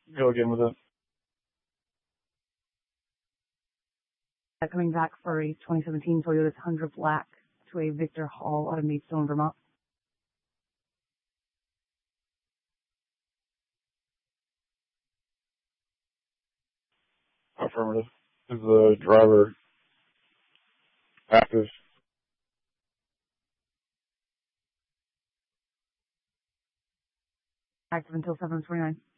Go again with it. Coming back for a 2017 Toyota Tundra Black to a Victor Hall out of Maidstone, Vermont. Affirmative. Is the driver active? Active until 7:29.